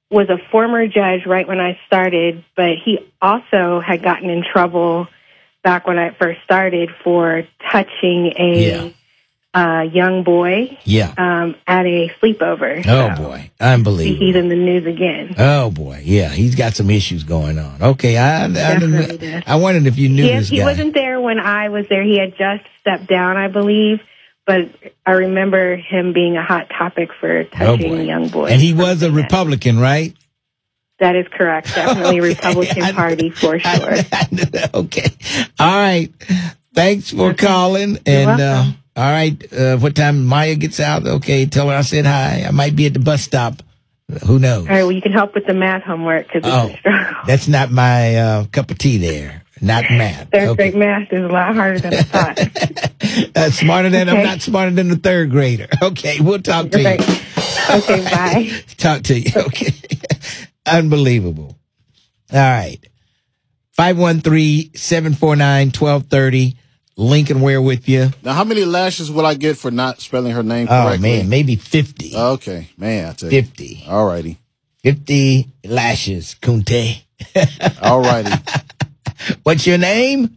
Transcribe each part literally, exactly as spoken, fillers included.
was a former judge right when I started, but he also had gotten in trouble back when I first started for touching a Yeah. uh, young boy Yeah. um, at a sleepover. Oh, So, boy. Unbelievable. he's in the news again. Oh, boy. Yeah, he's got some issues going on. Okay, I I, Definitely I, does. I wondered if you knew He, this he guy. wasn't there when I was there. He had just stepped down, I believe. But I remember him being a hot topic for Oh, touching boy. young boys. And he was a Something that- Republican, right? That is correct. Definitely Okay. Republican I- Party for sure. I- I- okay. All right. Thanks for calling. And, uh, welcome. all right. Uh, what time Maya gets out? Okay. Tell her I said hi. I might be at the bus stop. Who knows? All right, well, you can help with the math homework because it's Oh, a struggle. that's not my uh, cup of tea there. Not math. Third Okay. grade math is a lot harder than I thought. uh, smarter than, I'm Okay. not smarter than the third grader. Okay. We'll talk to Right. you. Okay, bye. Talk to you. Okay. Unbelievable. All right. five one three, seven four nine, one two three zero. Lincoln Ware with you. Now, how many lashes will I get for not spelling her name Oh, correctly? man. Maybe fifty. Okay, man. I tell you. fifty. All righty. fifty lashes, Kunte. All righty. What's your name?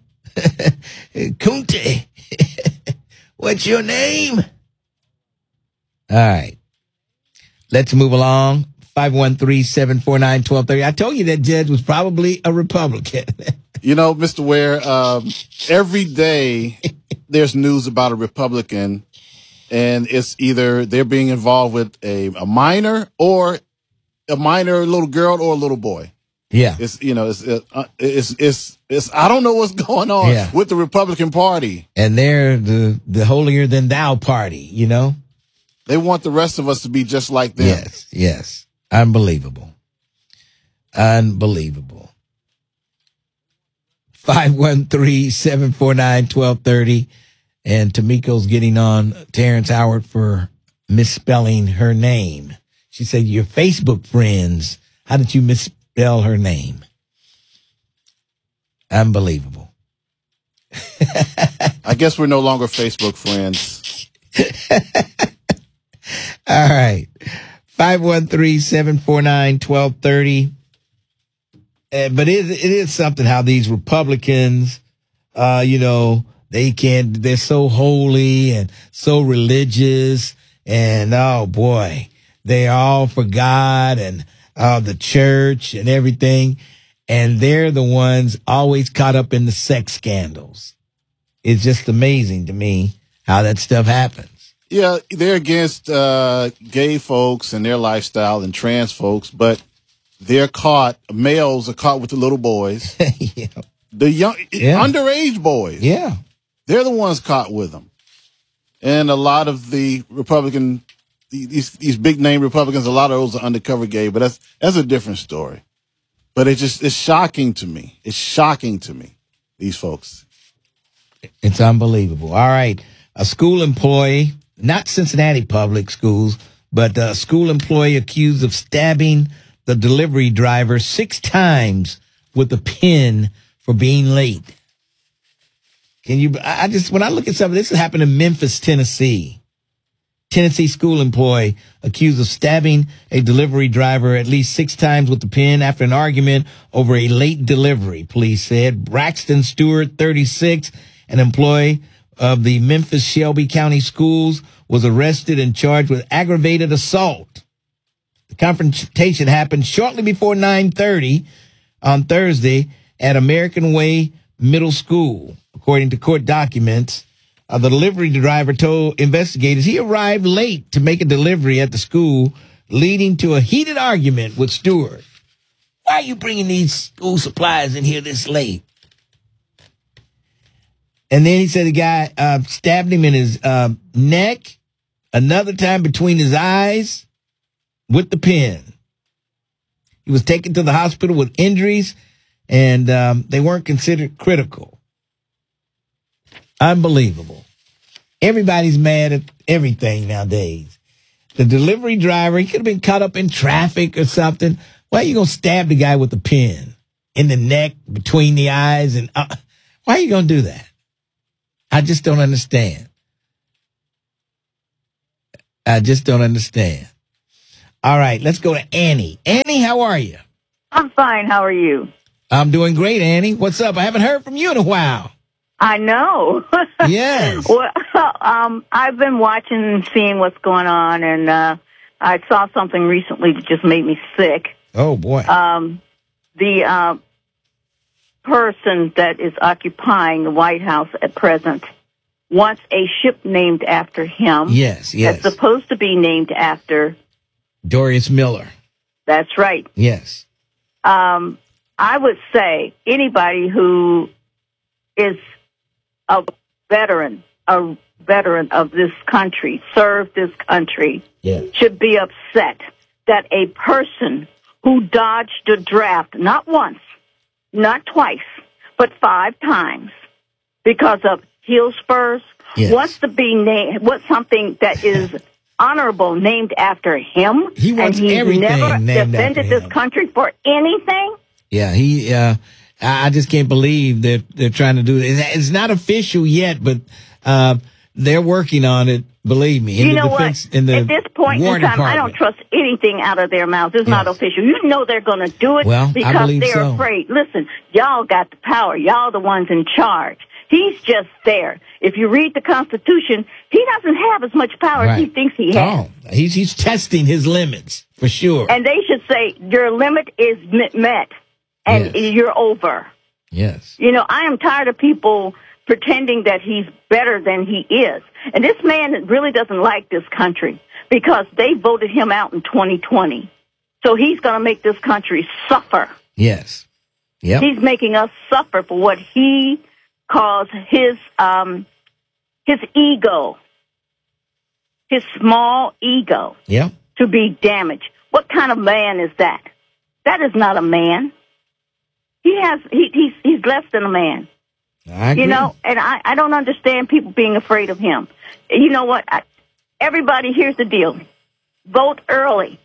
Kunte. What's your name? All right. Let's move along. five one three, seven four nine, one two three zero. I told you that judge was probably a Republican. You know, Mister Ware, um, every day there's news about a Republican, and it's either they're being involved with a, a minor or a minor little girl or a little boy. Yeah. It's, you know, it's, uh, it's, it's, it's, I don't know what's going on Yeah. with the Republican Party. And they're the, the holier than thou party, you know? They want the rest of us to be just like them. Yes, yes. Unbelievable. Unbelievable. five one three, seven four nine, one two three zero. And Tamiko's getting on Terrence Howard for misspelling her name. She said, your Facebook friends, how did you misspell her name? Unbelievable. I guess we're no longer Facebook friends. All right. five one three, seven four nine, one two three zero. Uh, but it, it is something how these Republicans, uh, you know, they can't, they're so holy and so religious. And oh boy, they are all for God and uh, the church and everything. And they're the ones always caught up in the sex scandals. It's just amazing to me how that stuff happens. Yeah, they're against uh, gay folks and their lifestyle and trans folks, but they're caught, males are caught with the little boys, yeah. the young, Yeah. underage boys. Yeah. They're the ones caught with them. And a lot of the Republican, these these big name Republicans, a lot of those are undercover gay, but that's that's a different story. But it's just, it's shocking to me. It's shocking to me, these folks. It's unbelievable. All right. A school employee, not Cincinnati Public Schools, but a school employee accused of stabbing the delivery driver six times with a pin for being late. Can you, I just, when I look at something, this happened in Memphis, Tennessee. Tennessee school employee accused of stabbing a delivery driver at least six times with a pin after an argument over a late delivery, police said. Braxton Stewart, thirty-six, an employee of the Memphis Shelby County Schools, was arrested and charged with aggravated assault. The confrontation happened shortly before nine thirty on Thursday at American Way Middle School, according to court documents. Uh, the delivery driver told investigators he arrived late to make a delivery at the school, leading to a heated argument with Stewart. Why are you bringing these school supplies in here this late? And then he said the guy uh, stabbed him in his uh, neck, another time between his eyes with the pin. He was taken to the hospital with injuries, and um, they weren't considered critical. Unbelievable. Everybody's mad at everything nowadays. The delivery driver, he could have been caught up in traffic or something. Why are you going to stab the guy with a pin in the neck, between the eyes? And uh, why are you going to do that? I just don't understand. I just don't understand. All right, let's go to Annie. Annie, how are you? I'm fine. How are you? I'm doing great, Annie. What's up? I haven't heard from you in a while. I know. Yes. Well, um, I've been watching and seeing what's going on, and uh, I saw something recently that just made me sick. Oh, boy. Um, the uh, person that is occupying the White House at present wants a ship named after him. Yes, yes. That's supposed to be named after Dorius Miller. That's right. Yes. Um, I would say anybody who is a veteran, a veteran of this country, served this country, yes. should be upset that a person who dodged a draft not once, not twice, but five times because of heel spurs yes. wants to be named, wants something that is honorable named after him. He wants and he's everything never named defended after this him. country for anything. Yeah, he. Uh, I I just can't believe that they're trying to do it. It's not official yet, but uh, they're working on it. Believe me. In You the know defense, what? In the At this point War in time, Department. I don't trust anything out of their mouths. It's Yes. not official. You know they're going to do it Well, I because believe they're so. afraid. Listen, y'all got the power. Y'all the ones in charge. He's just there. If you read the Constitution, he doesn't have as much power as he Right. thinks he has. Oh, he's he's testing his limits for sure. And they should say, your limit is m- met, and Yes. you're over. Yes. You know, I am tired of people pretending that he's better than he is. And this man really doesn't like this country because they voted him out in twenty twenty. So he's going to make this country suffer. Yes. Yep. He's making us suffer for what he calls his um, his ego, his small ego, Yep. to be damaged. What kind of man is that? That is not a man. He has he, he's he's less than a man. I agree. You know, and I, I don't understand people being afraid of him. You know what? I, everybody, here's the deal. Vote early.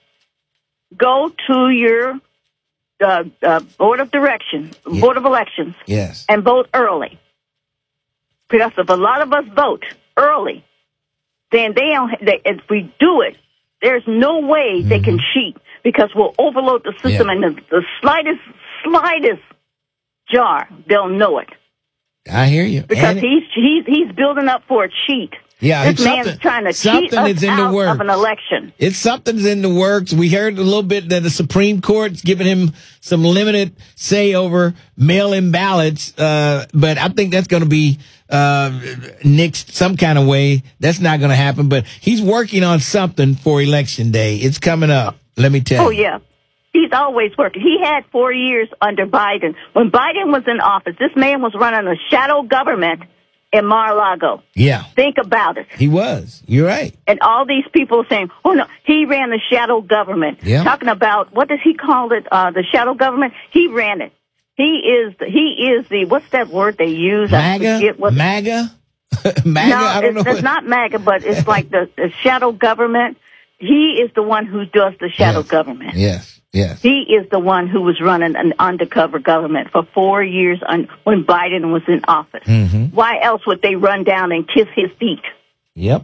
Go to your uh, uh, board of direction, Yeah. board of elections, Yes. and vote early. Because if a lot of us vote early, then they don't. They, if we do it, there's no way they can cheat because we'll overload the system, Yeah. and the, the slightest, slightest jar, they'll know it. I hear you. Because And- he's he's he's building up for a cheat. Yeah, This it's man's something- trying to cheat something us is in the out works. of an election. It's something's in the works. We heard a little bit that the Supreme Court's giving him some limited say over mail-in ballots, uh, but I think that's going to be uh, nixed some kind of way. That's not going to happen, but he's working on something for Election Day. It's coming up. Let me tell Oh, you. yeah. He's always working. He had four years under Biden. When Biden was in office, this man was running a shadow government in Mar-a-Lago. Yeah, Think about it. he was. You're right. And all these people are saying, oh, no, he ran the shadow government. Yeah. Talking about, what does he call it, uh, the shadow government? He ran it. He is the, he is the, what's that word they use? I MAGA? forget what. MAGA? MAGA? No, I don't it's, know. it's not MAGA, but it's like the, the shadow government. He is the one who does the shadow Yes. government. Yes, yes. He is the one who was running an undercover government for four years un- when Biden was in office. Mhm. Why else would they run down and kiss his feet? Yep.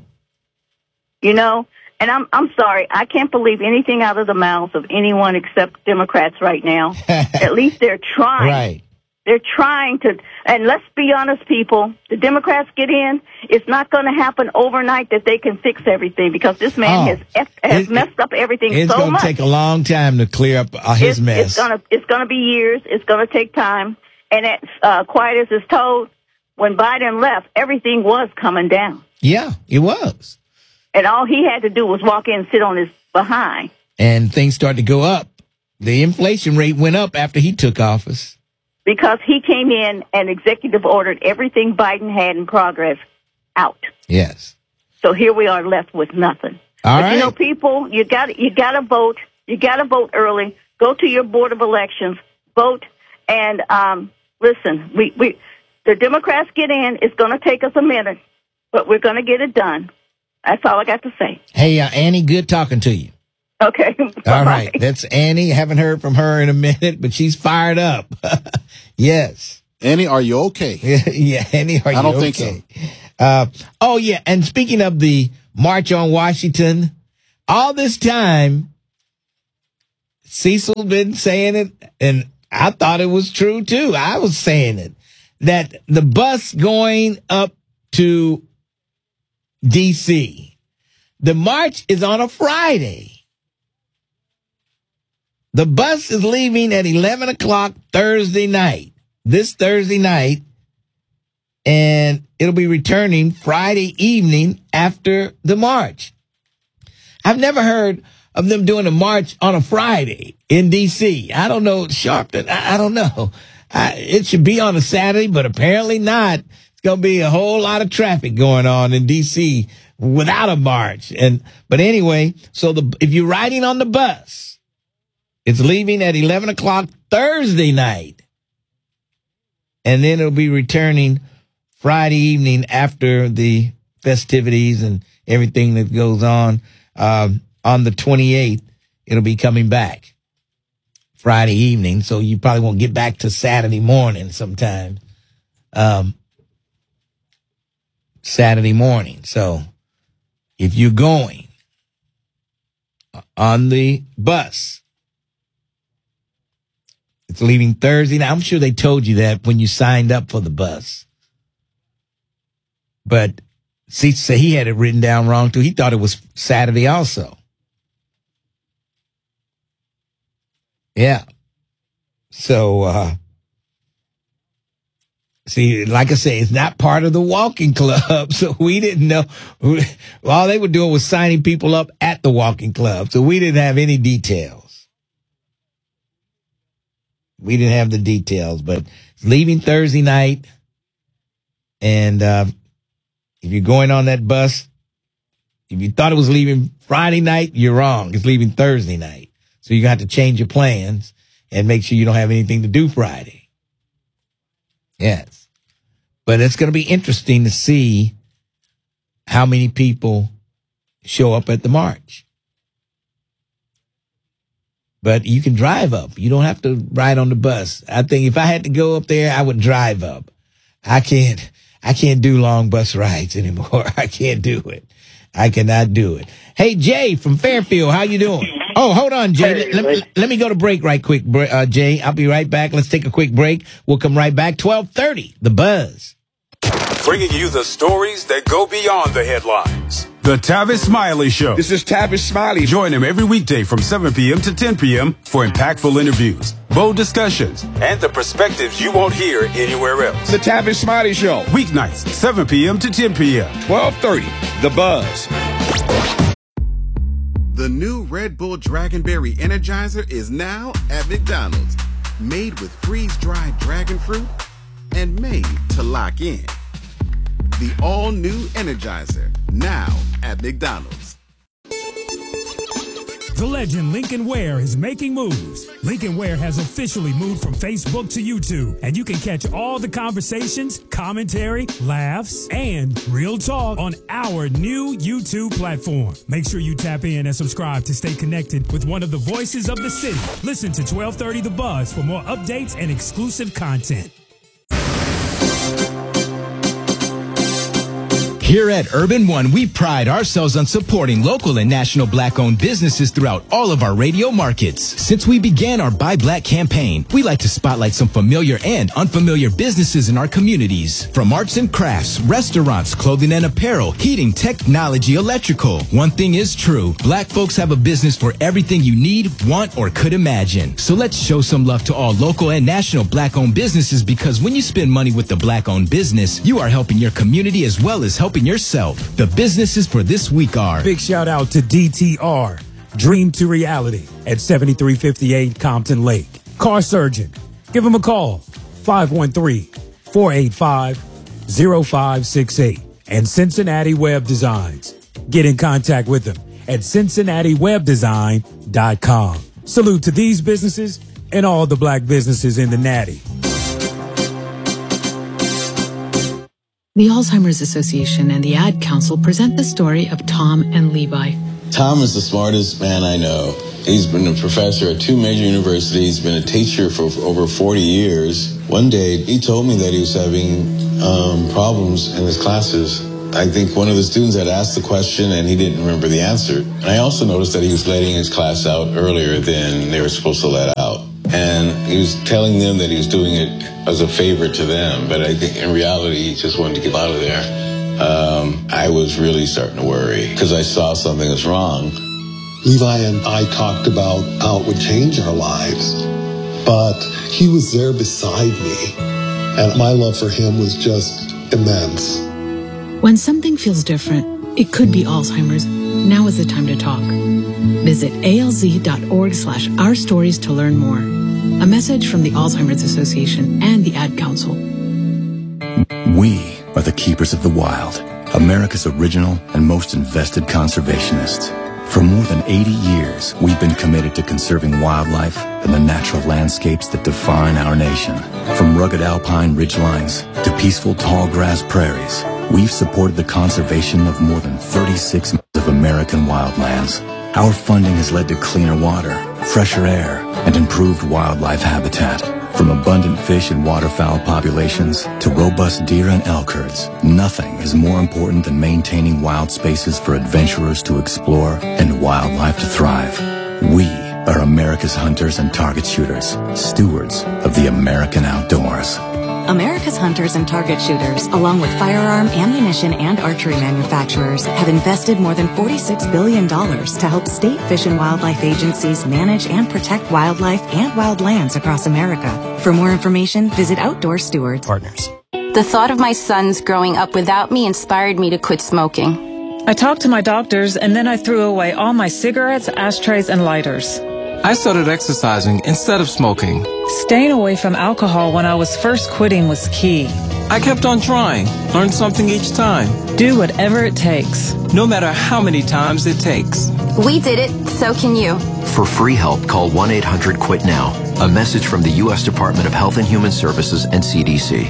You know? And I'm I'm sorry, I can't believe anything out of the mouths of anyone except Democrats right now. At least they're trying. Right. They're trying to, and let's be honest, people, the Democrats get in, it's not going to happen overnight that they can fix everything because this man Oh. has F, has It- messed up everything It's so going to much. take a long time to clear up uh, his it's, mess. It's gonna it's gonna be years. It's gonna take time. And as uh, quiet as it's told, when Biden left, everything was coming down, Yeah, it was. and all he had to do was walk in and sit on his behind. And things started to go up. The inflation rate went up after he took office. Because he came in and executive ordered everything Biden had in progress out. Yes. So here we are left with nothing. All but right. you know, people, you got you got to vote. You got to vote early. Go to your board of elections, vote, and um, listen. We we the Democrats get in. It's going to take us a minute, but we're going to get it done. That's all I got to say. Hey, uh, Annie, good talking to you. Okay. All right. That's Annie. Haven't heard from her in a minute, but she's fired up. Yes. Annie, are you okay? Yeah, Annie, are you I don't okay? think so. Uh, oh, yeah. And speaking of the March on Washington, all this time, Cecil been saying it, and I thought it was true too. I was saying it, that the bus going up to D C, the march is on a Friday. The bus is leaving at eleven o'clock Thursday night, this Thursday night, and it'll be returning Friday evening after the march. I've never heard of them doing a march on a Friday in D C. I don't know, Sharpton, I, I don't know. I, it should be on a Saturday, but apparently not. It's going to be a whole lot of traffic going on in D C without a march. And But anyway, so the if you're riding on the bus, it's leaving at eleven o'clock Thursday night, and then it'll be returning Friday evening after the festivities and everything that goes on. Um, on the twenty-eighth, it'll be coming back Friday evening, so you probably won't get back to Saturday morning sometime. Um, Saturday morning. So if you're going on the bus, it's leaving Thursday. Now, I'm sure they told you that when you signed up for the bus. But see, so he had it written down wrong, too. He thought it was Saturday also. Yeah. So, uh, see, like I say, it's not part of the walking club, so we didn't know. All they were doing was signing people up at the walking club, so we didn't have any details. We didn't have the details, but it's leaving Thursday night. And uh, if you're going on that bus, if you thought it was leaving Friday night, you're wrong. It's leaving Thursday night. So you're going to have to change your plans and make sure you don't have anything to do Friday. Yes. But it's going to be interesting to see how many people show up at the march. But you can drive up. You don't have to ride on the bus. I think if I had to go up there, I would drive up. I can't, I can't do long bus rides anymore. I can't do it. I cannot do it. Hey, Jay from Fairfield, how you doing? Oh, hold on, Jay. Let, let, me, let me go to break right quick, uh, Jay. I'll be right back. Let's take a quick break. We'll come right back. twelve thirty, The Buzz. Bringing you the stories that go beyond the headlines. The Tavis Smiley Show. This is Tavis Smiley. Join him every weekday from seven p.m. to ten p.m. for impactful interviews, bold discussions, and the perspectives you won't hear anywhere else. The Tavis Smiley Show. Weeknights, seven p.m. to ten p.m. twelve thirty, The Buzz. The new Red Bull Dragonberry Energizer is now at McDonald's. Made with freeze-dried dragon fruit and made to lock in. The all-new Energizer, now at McDonald's. The legend Lincoln Ware is making moves. Lincoln Ware has officially moved from Facebook to YouTube, and you can catch all the conversations, commentary, laughs, and real talk on our new YouTube platform. Make sure you tap in and subscribe to stay connected with one of the voices of the city. Listen to twelve thirty The Buzz for more updates and exclusive content. Here at Urban One, we pride ourselves on supporting local and national Black-owned businesses throughout all of our radio markets. Since we began our Buy Black campaign, we like to spotlight some familiar and unfamiliar businesses in our communities. From arts and crafts, restaurants, clothing and apparel, heating, technology, electrical. One thing is true, Black folks have a business for everything you need, want, or could imagine. So let's show some love to all local and national Black-owned businesses, because when you spend money with the Black-owned business, you are helping your community as well as helping yourself. The businesses for this week are... Big shout out to D T R, Dream to Reality at seventy-three fifty-eight Compton Lake. Car Surgeon, give them a call, five one three, four eight five, zero five six eight. And Cincinnati Web Designs. Get in contact with them at cincinnati web design dot com. Salute to these businesses and all the Black businesses in the Natty. The Alzheimer's Association and the Ad Council present the story of Tom and Levi. Tom is the smartest man I know. He's been a professor at two major universities, been a teacher for over forty years. One day, he told me that he was having um, problems in his classes. I think one of the students had asked the question and he didn't remember the answer. And I also noticed that he was letting his class out earlier than they were supposed to let out. And he was telling them that he was doing it as a favor to them. But I think in reality, he just wanted to get out of there. Um, I was really starting to worry because I saw something was wrong. Levi and I talked about how it would change our lives, but he was there beside me, and my love for him was just immense. When something feels different, it could be Alzheimer's. Now is the time to talk. Visit alz.org slash our stories to learn more. A message from the Alzheimer's Association and the Ad Council. We are the keepers of the wild, America's original and most invested conservationists. For more than eighty years, we've been committed to conserving wildlife and the natural landscapes that define our nation. From rugged alpine ridgelines to peaceful tall grass prairies, we've supported the conservation of more than thirty-six miles of American wildlands. Our funding has led to cleaner water, fresher air, and improved wildlife habitat. From abundant fish and waterfowl populations to robust deer and elk herds, nothing is more important than maintaining wild spaces for adventurers to explore and wildlife to thrive. We are America's hunters and target shooters, stewards of the American outdoors. America's hunters and target shooters, along with firearm, ammunition, and archery manufacturers, have invested more than forty-six billion dollars to help state fish and wildlife agencies manage and protect wildlife and wildlands across America. For more information, visit Outdoor Stewards Partners. The thought of my sons growing up without me inspired me to quit smoking. I talked to my doctors, and then I threw away all my cigarettes, ashtrays, and lighters. I started exercising instead of smoking. Staying away from alcohol when I was first quitting was key. I kept on trying, learned something each time. Do whatever it takes. No matter how many times it takes. We did it, so can you. For free help, call one eight hundred quit now. A message from the U S Department of Health and Human Services and C D C.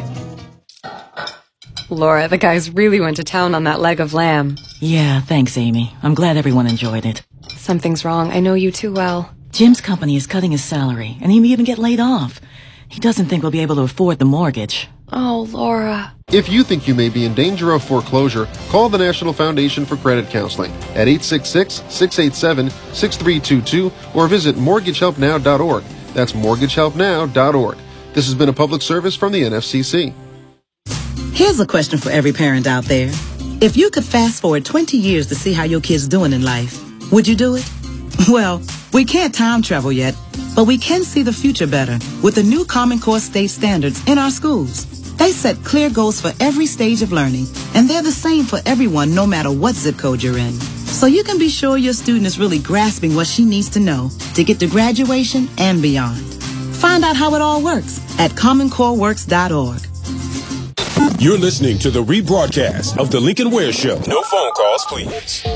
Laura, the guys really went to town on that leg of lamb. Yeah, thanks, Amy. I'm glad everyone enjoyed it. Something's wrong. I know you too well. Jim's company is cutting his salary, and he may even get laid off. He doesn't think we'll be able to afford the mortgage. Oh, Laura. If you think you may be in danger of foreclosure, call the National Foundation for Credit Counseling at eight six six, six eight seven, six three two two or visit mortgage help now dot org. That's mortgage help now dot org. This has been a public service from the N F C C. Here's a question for every parent out there. If you could fast forward twenty years to see how your kid's doing in life, would you do it? Well, we can't time travel yet, but we can see the future better with the new Common Core state standards in our schools. They set clear goals for every stage of learning, and they're the same for everyone no matter what zip code you're in. So you can be sure your student is really grasping what she needs to know to get to graduation and beyond. Find out how it all works at common core works dot org. You're listening to the rebroadcast of The Lincoln Ware Show. No phone calls, please.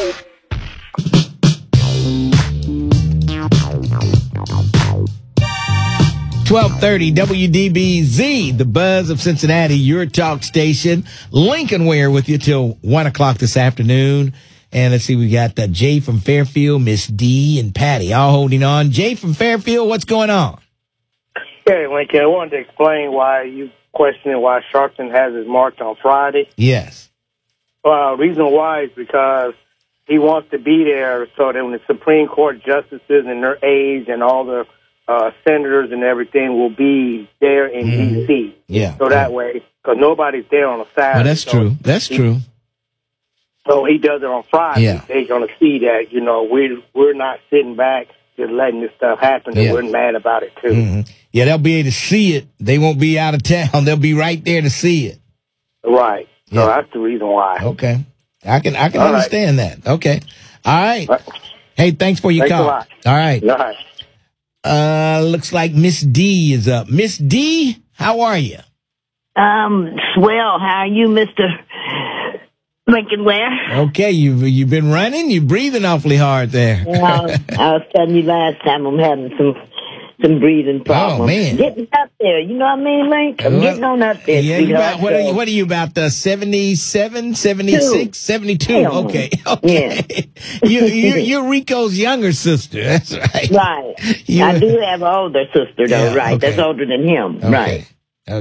twelve thirty W D B Z, the buzz of Cincinnati, your talk station. Lincoln Ware with you till one o'clock this afternoon. And let's see, we got uh, Jay from Fairfield, Miss D, and Patty all holding on. Jay from Fairfield, what's going on? Hey, Lincoln, I wanted to explain why you questioning why Sharpton has his march on Friday. Yes. Well, uh, reason why is because he wants to be there so that when the Supreme Court justices and their age and all the uh, senators and everything will be there in mm. D C Yeah. So that way, because nobody's there on a Saturday. Well, that's so true. That's he, true. So he does it on Friday. Yeah. They're going to see that, you know, we're, we're not sitting back just letting this stuff happen, and Yeah. we're mad about it, too. Mm-hmm. Yeah, they'll be able to see it. They won't be out of town. They'll be right there to see it. Right. So Yeah. that's the reason why. Okay. I can I can All understand right. that. Okay. All right. Hey, thanks for your Thanks call. a lot. All right. All right. Uh, looks like Miss D is up. Miss D, how are you? Um, swell. How are you, Mister Lincoln Ware? Okay, you've you've been running. You're breathing awfully hard there. Well, I was telling you last time I'm having some some breathing problems. Oh, man. Getting up there, you know what I mean, Link? I'm getting on up there. Yeah, you sweetheart, about, what, are you, so- what are you about, the seventy-seven, seventy-six, seventy-two? Hell no. Okay, okay. you, you, you're Rico's younger sister. That's right. Right. You- I do have an older sister, though, Yeah, right? okay. That's older than him, Okay. right? Okay.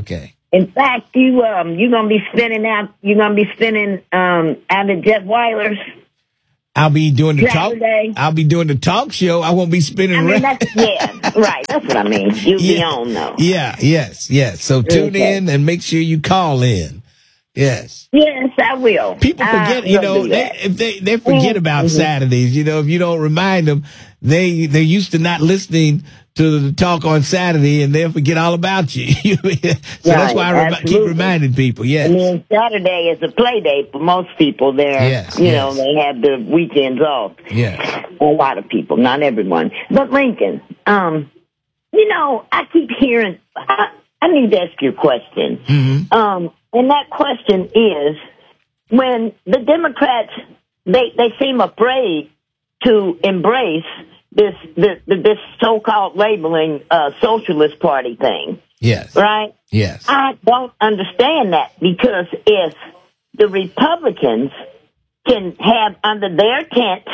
In fact, you um you're gonna be spinning out. You're gonna be spinning um out of Jeff Weiler's. I'll be doing the Saturday. talk. I'll be doing the talk show. I won't be spinning. I mean, around. that's, yeah, right. That's what I mean. You'll yeah. be on though. Yeah. Yes. Yes. So tune Okay. in and make sure you call in. Yes. Yes, I will. People forget, I you will know, do they, that. if they they forget about Mhm. Saturdays. You know, if you don't remind them, they they're used to not listening to the talk on Saturday, and they'll forget all about you. so that's why I remi- keep absolutely. reminding people. Yes. I mean, Saturday is a play day for most people. There, Yes, you yes. know, they have the weekends off. Yes. A lot of people, not everyone. But Lincoln, um, you know, I keep hearing. I, I need to ask you a question. Mm-hmm. Um, and that question is, when the Democrats they they seem afraid to embrace this this, this so-called labeling uh, socialist party thing. Yes. Right? Yes. I don't understand that, because if the Republicans can have under their tent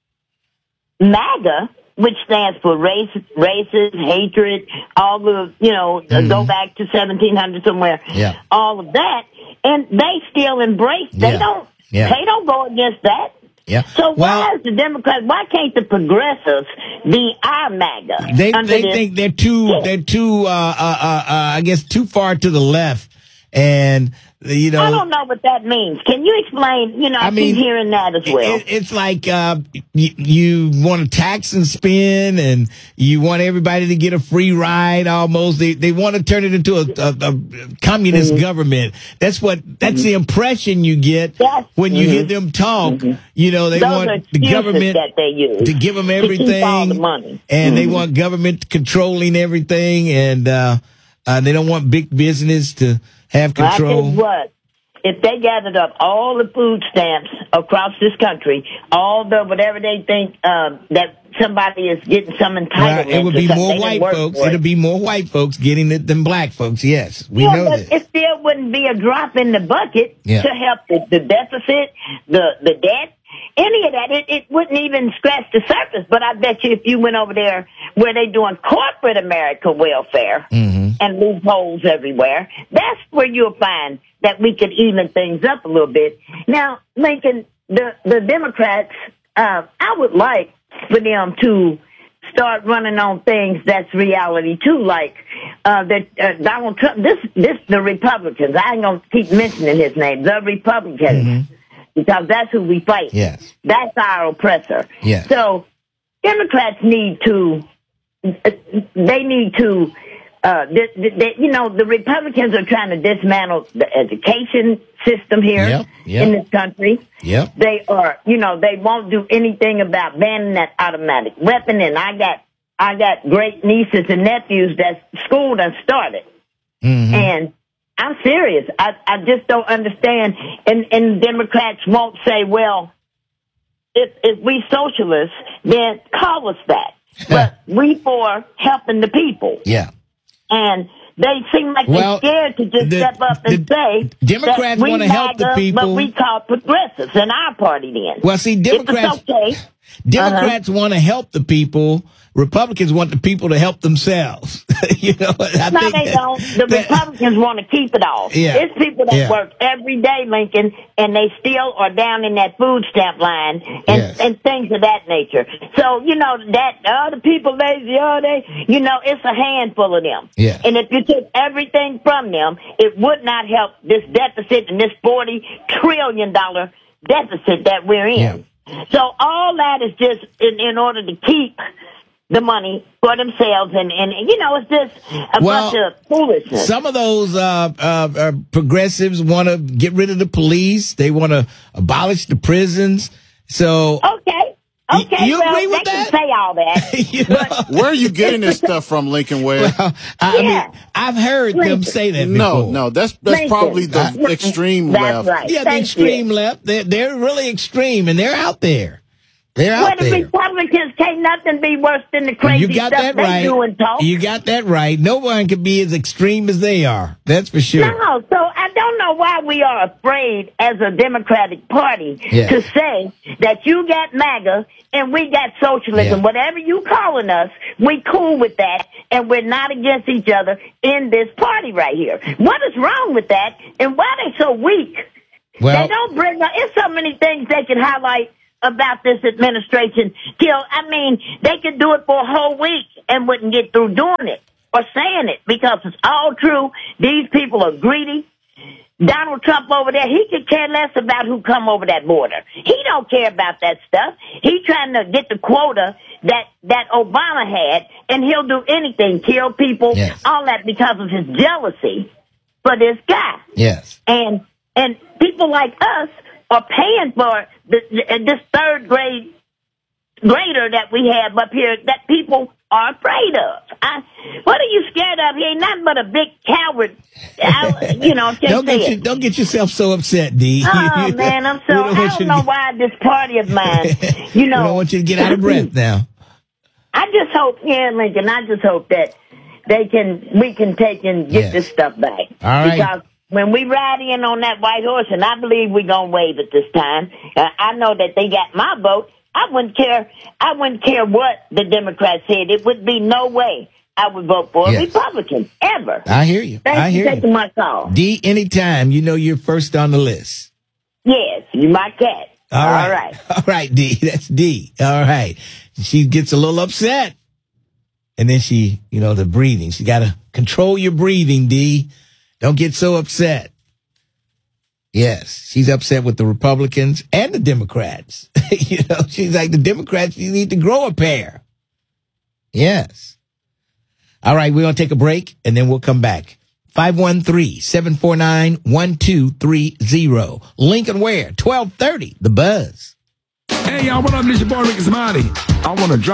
MAGA, which stands for race, races, hatred, all the, you know, Mm-hmm. go back to seventeen hundred somewhere, Yeah. all of that, and they still embrace, they Yeah. don't, Yeah. they don't go against that. Yeah. So Well- why is the Democrats, why can't the progressives be our MAGA? They under they this- think they're too they're too uh, uh uh uh I guess too far to the left, and you know I don't know what that means. Can you explain? You know, I, I mean, keep hearing that as well. It, it's like uh, you, you want to tax and spin, and you want everybody to get a free ride. Almost, they they want to turn it into a, a, a communist Mm-hmm. government. That's what that's the impression you get when you hear them talk. You know, they Mm-hmm. Those are want the excuses government that they use to give them to keep everything, all the money. and they Mhm. want government controlling everything, and uh, uh, they don't want big business to have Well, I tell control. you what, if they gathered up all the food stamps across this country, all the whatever they think uh, that somebody is getting some entitlement, Well, it would to be something, more they white didn't work folks. for it. It'll be more white folks getting it than black folks. Yes, we yeah, know but this. it still wouldn't be a drop in the bucket Yeah. to help the, the deficit, the the debt, any of that. It, it wouldn't even scratch the surface. But I bet you if you went over there where they doing corporate America welfare Mm-hmm. and loopholes everywhere, that's where you'll find that we could even things up a little bit. Now, Lincoln, the the Democrats, uh, I would like for them to start running on things that's reality too, like uh, that uh, Donald Trump. This this the Republicans. I ain't gonna keep mentioning his name. The Republicans, because that's who we fight. Yes. That's our oppressor. Yes. So Democrats need to. They need to. Uh, they, they, you know, the Republicans are trying to dismantle the education system here Yep, yep. in this country. Yep. They are, you know, they won't do anything about banning that automatic weapon. And I got, I got great nieces and nephews that school done started. Mm-hmm. And I'm serious. I, I just don't understand. And, and Democrats won't say, well, if, if we socialists, then call us that. But we for helping the people. Yeah. And they seem like Well, they're scared to just the- step up and say Democrats that we wanna help the MAGA, people. but we call progressives in our party then. Well, see, Democrats. If it's okay. Democrats want to help the people. Republicans want the people to help themselves. you know, I No, think they that- don't. The that- Republicans want to keep it all. Yeah. It's people that Yeah. work every day, Lincoln, and they still are down in that food stamp line and, Yes. and things of that nature. So, you know, that, oh, the people lazy, oh, they, you know, it's a handful of them. Yeah. And if you took everything from them, it would not help this deficit and this forty trillion dollars deficit that we're in. So all that is just in, in order to keep the money for themselves, and, and you know, it's just a Well, bunch of foolishness. Some of those uh, uh, uh, progressives want to get rid of the police. They want to abolish the prisons. So Okay. Okay, you well, agree with they that? can say all that. Where are you getting this stuff from, Lincoln Ware? Well, I Yeah. mean, I've heard them Lincoln. say that No, before. no, that's that's Lincoln. probably the Uh, extreme That's left. right. Yeah, the Thank extreme you. left. They're, they're really extreme, and they're out there. They're Well, out the there. Republicans can't nothing be worse than the crazy You got stuff that they right. do and talk. You got that right. No one can be as extreme as they are. That's for sure. No, so I don't know why we are afraid as a Democratic Party Yeah. to say that you got MAGA and we got socialism. Yeah. Whatever you calling us, we cool with that, and we're not against each other in this party right here. What is wrong with that, and why are they so weak? Well, they don't bring up, there's so many things they can highlight about this administration. Till, I mean, they could do it for a whole week and wouldn't get through doing it or saying it because it's all true. These people are greedy. Donald Trump over there, he could care less about who come over that border. He don't care about that stuff. He trying to get the quota that, that Obama had, and he'll do anything, kill people, yes. all that because of his jealousy for this guy. Yes. And, and people like us are paying for the, the, this third grade grader that we have up here that people are afraid of. I, what are you scared of? He ain't nothing but a big coward. I, you know, don't, get you, don't get yourself so upset, D. Oh, man, I'm so, I don't know why this party of mine, you know. I don't want you to get out of breath now. I just hope, yeah, Lincoln, I just hope that they can, we can take and get yes. this stuff back. All right. Because when we ride in on that white horse, and I believe we're going to wave it this time, uh, I know that they got my vote. I wouldn't care. I wouldn't care what the Democrats said. It would be no way I would vote for yes. a Republican ever. I hear you. Thanks I hear for taking you. my call. D, anytime, you know you're first on the list. Yes, you my cat. All, All right. right. All right, D. That's D. All right. She gets a little upset. And then she, you know, the breathing. She got to control your breathing, D. Don't get so upset. Yes, she's upset with the Republicans and the Democrats. You know, she's like, the Democrats, you need to grow a pair. Yes. All right, we're going to take a break, and then we'll come back. five one three, seven four nine, one two three zero. Lincoln Ware, twelve thirty, The Buzz. Hey, y'all, what up? This your boy, Ricky Smiley. I want to drop